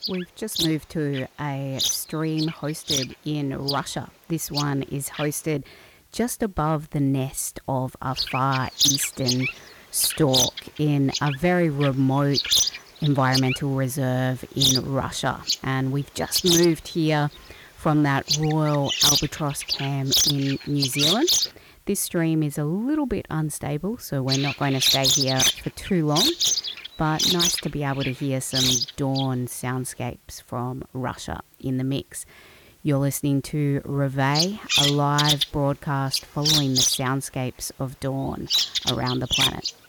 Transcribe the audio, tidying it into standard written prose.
We've just moved to a stream hosted in Russia. This one is hosted just above the nest of a far eastern stork in a very remote environmental reserve in Russia. And we've just moved here from that Royal Albatross Cam in New Zealand. This stream is a little bit unstable, so we're not going to stay here for too long. But nice to be able to hear some dawn soundscapes from Russia in the mix. You're listening to Reveille, a live broadcast following the soundscapes of dawn around the planet.